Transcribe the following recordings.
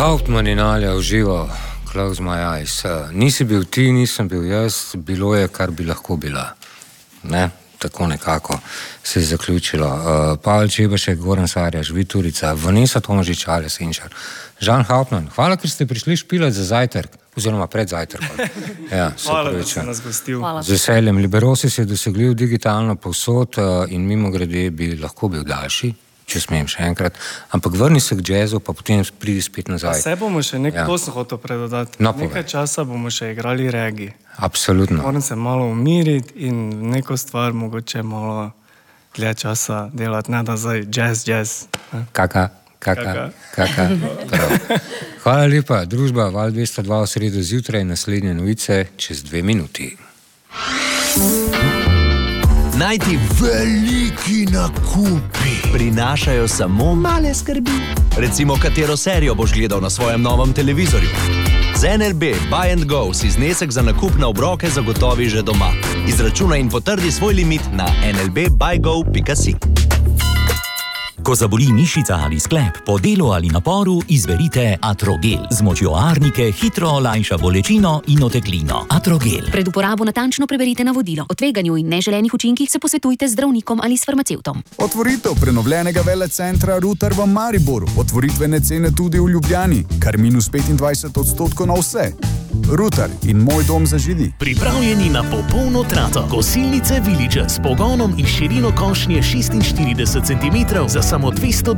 Hauptmann in Alja uživo, close my eyes. Nisi bil ti, nisem bil jaz, bilo je, kar bi lahko bila. Ne? Tako nekako se je zaključilo. Pavel Čebašek, Goran Sarjaš, Viturica, Vanessa Tomažič, Alja Senčar, Žan Hauptmann. Hvala, ker ste prišli špilat za zajtrk, oziroma pred zajtrkom. Ja, hvala, da ste nas gostil. Z veseljem. Liberosis je dosegljiv digitalno povsod in mimogrede bi lahko bil daljši, če smem še enkrat, ampak vrni se k džezu, pa potem pridi spet nazaj. Vse bomo še to sem hotel predodati. No, nekaj časa bomo še igrali regi. Absolutno. Moram se malo umiriti in neko stvar mogoče malo dlje časa delati, ne da zdaj jazz. Kaka. Hvala lepa, družba Val 202 v sredo zjutraj, naslednje novice čez 2 minuti. Najti veliki nakupi prinašajo samo male skrbi. Recimo, katero serijo boš gledal na svojem novem televizorju. Z NLB Buy and Go si znesek za nakup na obroke zagotovi že doma. Izračunaj in potrdi svoj limit na nlbbuygo.si. Ko zaboli mišica ali sklep, po delu ali naporu, izberite Atrogel. Z močjo arnike hitro olajša bolečino in oteklino. Atrogel. Pred uporabo natančno preberite navodilo. O tveganju in neželenih učinkih se posvetujte z zdravnikom ali s farmacevtom. Otvoritev prenovljenega velecentra Rutar v Mariboru. Otvoritvene cene tudi v Ljubljani. Kar minus 25% na vse. Rutar in moj dom za židi. Pripravljeni na popolno trato. Kosilnice Village s pogonom in širino košnje 46 cm za samo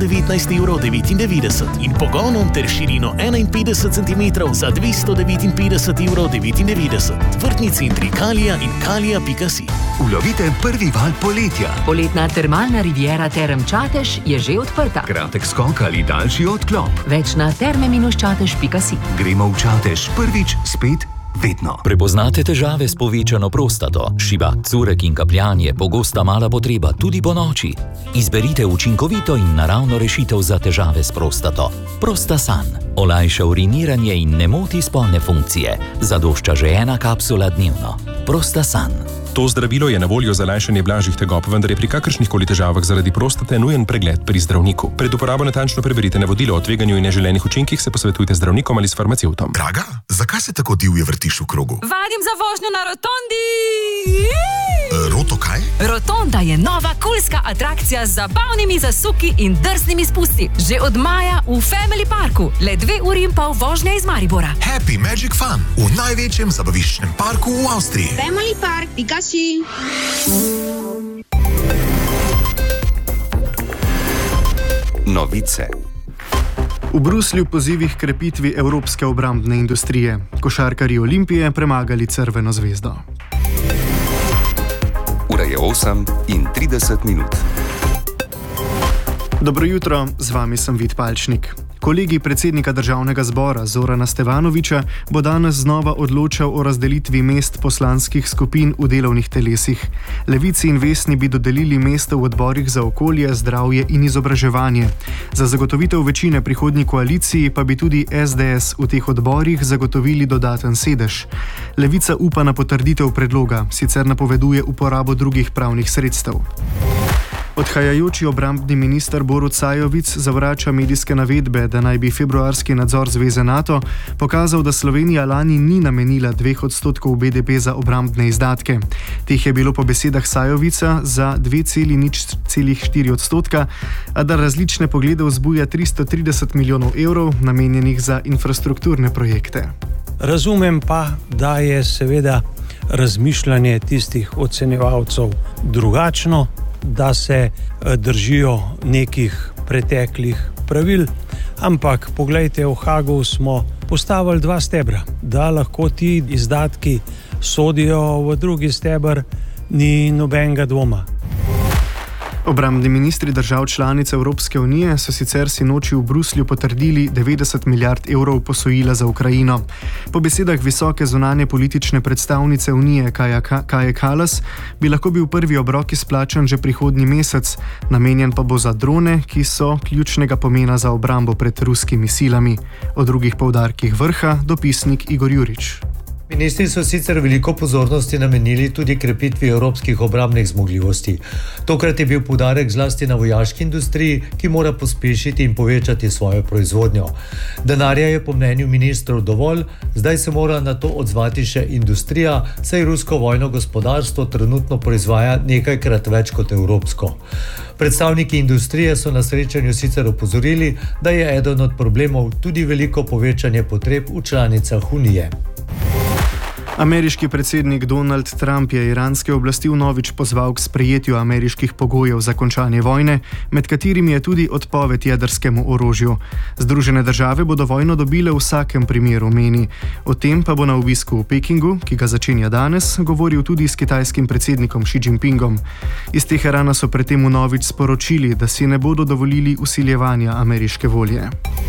219,99 € in pogonom ter širino 51 cm za 259,99 €. Vrtni centri Kalija in kalija.si. Ulovite prvi val poletja. Poletna termalna riviera Term Čatež je že odprta. Kratek skok ali daljši odklop. Več na terme-čatež.si. Gremo v Čatež prvič, spet, vedno. Prepoznate težave s povečano prostato, šibak, curek in kapljanje, pogosta mala potreba tudi po noči. Izberite učinkovito in naravno rešitev za težave s prostato. Prostasan. Olajša uriniranje in ne moti spolne funkcije. Zadošča že 1 kapsula dnevno. Prostasan. To zdravilo je na voljo za lajšanje blažjih tegob, vendar je pri kakršnihkoli težavah zaradi prostate nujen pregled pri zdravniku. Pred uporabo natančno preberite navodilo o tveganju in neželenih učinkih, se posvetujte z zdravnikom ali s farmacevtom. Draga, zakaj se tako divje vrtiš v krogu? Vadim za vožnjo na rotondi! Roto kaj? Rotonda je nova kulska atrakcija z zabavnimi zasuki in drznimi spusti. Že od maja v Family Parku, le 2,5 ure vožnje iz Maribora. Happy Magic Fun v največjem zabaviščnem parku v Avstriji. Family Park, Pikachu. Novice. V Bruslju pozivih krepitvi evropske obrambne industrije. Košarkarji Olimpije premagali Crveno zvezdo. Ura je 8:30. Dobro jutro, z vami sem Vid Palčnik. Kolegij predsednika državnega zbora Zorana Stevanovića bo danes znova odločal o razdelitvi mest poslanskih skupin v delovnih telesih. Levici in Vesni bi dodelili mesto v odborih za okolje, zdravje in izobraževanje. Za zagotovitev večine prihodnji koaliciji pa bi tudi SDS v teh odborih zagotovili dodaten sedež. Levica upa na potrditev predloga, sicer napoveduje uporabo drugih pravnih sredstev. Odhajajoči obrambni minister Borut Sajovic zavrača medijske navedbe, da naj bi februarski nadzor Zveze NATO pokazal, da Slovenija lani ni namenila 2% BDP za obrambne izdatke. Teh je bilo po besedah Sajovica za 2,04%, a da različne poglede vzbuja 330 milijonov evrov namenjenih za infrastrukturne projekte. Razumem pa, da je seveda razmišljanje tistih ocenjevalcev drugačno, da se držijo nekih preteklih pravil, ampak poglejte, v Hagu smo postavili 2 stebra, da lahko ti izdatki sodijo v drugi steber, ni nobenega dvoma. Obrambni ministri držav članic Evropske unije so sicer sinoči v Bruslju potrdili 90 milijard evrov posojila za Ukrajino. Po besedah visoke zunanje politične predstavnice Unije Kaje Kallas bi lahko bil prvi obrok izplačan že prihodnji mesec, namenjen pa bo za drone, ki so ključnega pomena za obrambo pred ruskimi silami. O drugih poudarkih vrha dopisnik Igor Jurič. Ministri so sicer veliko pozornosti namenili tudi krepitvi evropskih obrambnih zmogljivosti. Tokrat je bil poudarek zlasti na vojaški industriji, ki mora pospešiti in povečati svojo proizvodnjo. Denarja je po mnenju ministrov dovolj, zdaj se mora na to odzvati še industrija, saj rusko vojno gospodarstvo trenutno proizvaja nekajkrat več kot evropsko. Predstavniki industrije so na srečanju sicer opozorili, da je eden od problemov tudi veliko povečanje potreb v članicah Unije. Ameriški predsednik Donald Trump je iranske oblasti vnovič pozval k sprejetju ameriških pogojev za končanje vojne, med katerimi je tudi odpoved jedrskemu orožju. Združene države bodo vojno dobile v vsakem primeru, meni. O tem pa bo na obisku v Pekingu, ki ga začenja danes, govoril tudi s kitajskim predsednikom Xi Jinpingom. Iz Teherana so predtem vnovič sporočili, da si ne bodo dovolili vsiljevanja ameriške volje.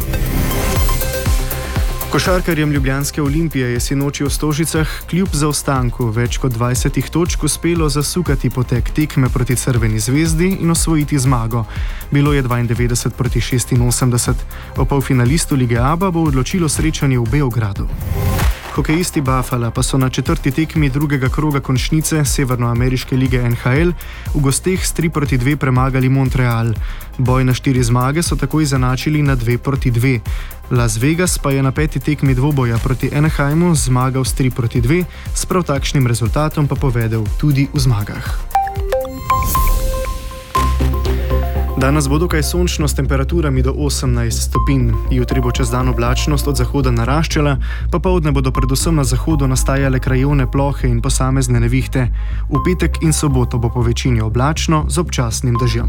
Košarkarjem ljubljanske Olimpije je sinoči v Stožicah kljub zaostanku več kot 20 točk uspelo zasukati potek tekme proti Crveni zvezdi in osvojiti zmago. Bilo je 92-86. O polfinalistu Lige ABA bo odločilo srečanje v Beogradu. Hokejisti Buffala pa so na 4. tekmi drugega kroga končnice severnoameriške lige NHL v gosteh s 3-2 premagali Montreal. Boj na 4 zmage so takoj izenačili na 2-2. Las Vegas pa je na 5. tekmi dvoboja proti Anaheimu zmagal s 3-2, s prav takšnim rezultatom pa povedel tudi v zmagah. Danes bo dokaj sončno s temperaturami do 18 stopinj. Jutri bo čez dan oblačnost od zahoda naraščala, popoldne bodo predvsem na zahodu nastajale krajevne plohe in posamezne nevihte. V petek in soboto bo po večini oblačno z občasnim dežjem.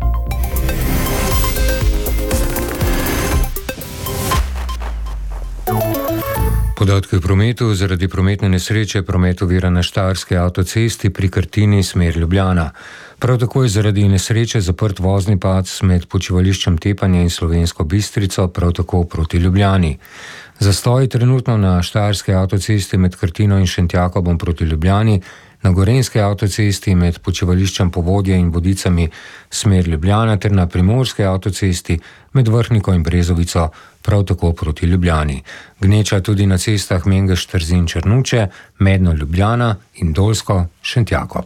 Podatki o prometu. Zaradi prometne nesreče promet ovira na Štajerski avtocesti pri Krtini smer Ljubljana. Prav tako je zaradi nesreče zaprt vozni pas med počivališčem Tepanje in Slovensko Bistrico, prav tako proti Ljubljani. Zastoj trenutno na Štajerski avtocesti med Krtino in Šentjakobom proti Ljubljani, na Gorenjski avtocesti med počivališčem Povodje in Vodicami smer Ljubljana ter na Primorski avtocesti med Vrhniko in Brezovico prav tako proti Ljubljani. Gneča tudi na cestah Mengeš, Trzin, Črnuče, Medno, Ljubljana in Dolsko, Šentjakob.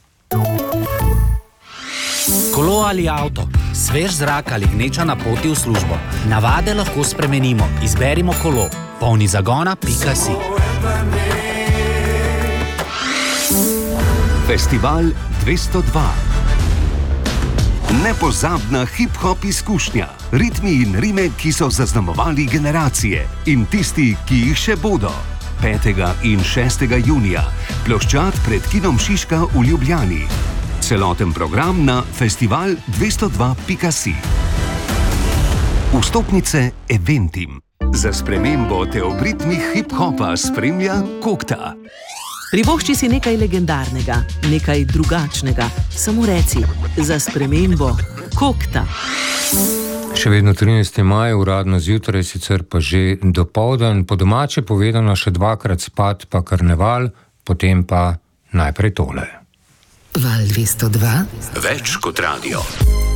Kolo ali avto, svež zrak ali gneča na poti v službo. Navade lahko spremenimo. Izberimo kolo. Polni zagona.si. Festival 202. Nepozabna hip-hop izkušnja. Ritmi in rime, ki so zaznamovali generacije in tisti, ki jih še bodo. 5. in 6. junija. Ploščad pred kinom Šiška v Ljubljani. Celoten program na festival202.si. Vstopnice Eventim. Za spremembo te ob ritmih hip-hopa spremlja Kokta. Privošči si nekaj legendarnega, nekaj drugačnega. Samo reci, za spremembo Kokta. Še vedno 13. maj, uradno zjutraj, sicer pa že dopoldan, po domače povedano še dvakrat spad pa karneval, potem pa najprej tole. Val 202. Več kot radio.